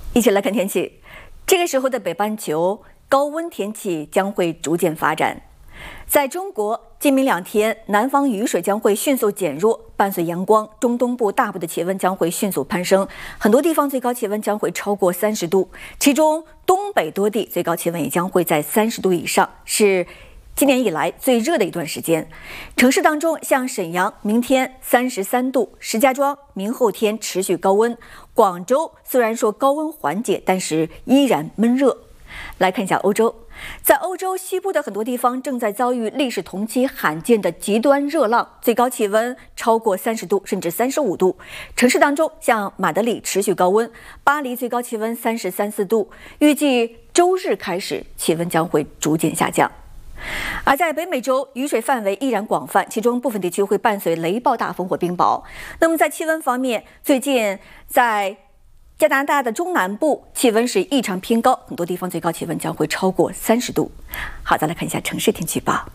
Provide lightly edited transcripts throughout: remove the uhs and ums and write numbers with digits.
一起来看天气。这个时候的北半球高温天气将会逐渐发展。在中国，今明2天，南方雨水将会迅速减弱，伴随阳光，中东部大部的气温将会迅速攀升，很多地方最高气温将会超过30度，其中东北多地最高气温也将会在30度以上，是今年以来最热的一段时间。城市当中，像沈阳明天33度，石家庄明后天持续高温，广州虽然说高温缓解，但是依然闷热。来看一下欧洲，在欧洲西部的很多地方正在遭遇历史同期罕见的极端热浪，最高气温超过30度甚至35度。城市当中，像马德里持续高温，巴黎最高气温33、4度，预计周日开始气温将会逐渐下降。而在北美洲，雨水范围依然广泛，其中部分地区会伴随雷暴大风或冰雹。那么在气温方面，最近在加拿大的中南部气温是异常偏高，很多地方最高气温将会超过30度。好，再来看一下城市天气预报。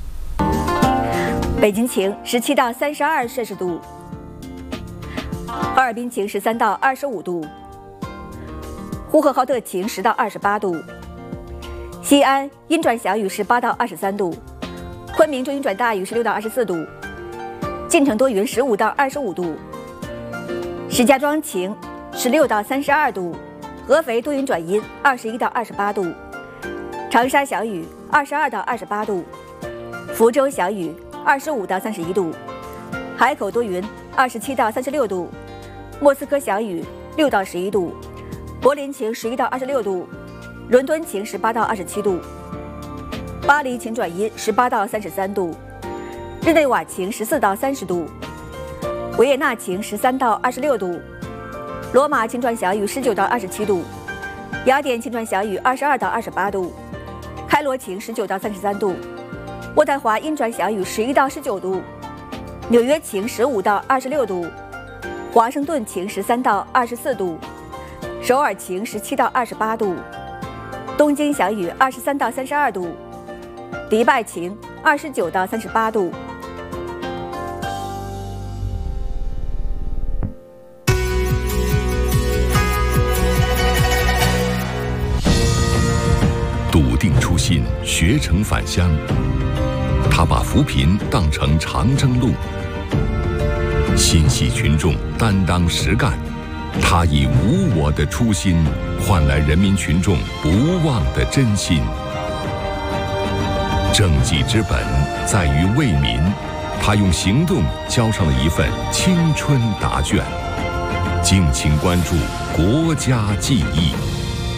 北京晴，17到32摄氏度；哈尔滨晴，13到25度；呼和浩特晴，10到28度；西安阴转小雨，18到23度；昆明中阴转大雨，16到24度；晋城多云，15到25度；石家庄晴，16到32度；合肥多云转阴，21到28度；长沙小雨，22到28度；福州小雨，25到31度；海口多云，27到36度；莫斯科小雨，6到11度；柏林晴，11到26度；伦敦晴，18到27度；巴黎晴转阴，18到33度；日内瓦晴，14到30度；维也纳晴，13到26度；罗马晴转小雨，19到27度；雅典晴转小雨，22到28度；开罗晴，19到33度；渥太华阴转小雨，11到19度；纽约晴，15到26度；华盛顿晴，13到24度；首尔晴，17到28度；东京小雨，23到32度；迪拜晴，29到38度。 笃定初心，学成返乡。他把扶贫当成长征路，心系群众，担当实干。他以无我的初心，换来人民群众不忘的真心。政绩之本在于为民，他用行动交上了一份青春答卷。敬请关注国家记忆。